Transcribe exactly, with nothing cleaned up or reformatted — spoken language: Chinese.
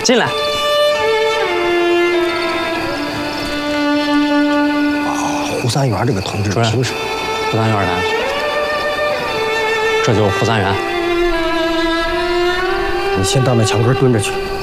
进来。 啊，胡三元这个同志主任， 平时胡三元来了，这就是胡三元。 你先到那墙根蹲着去。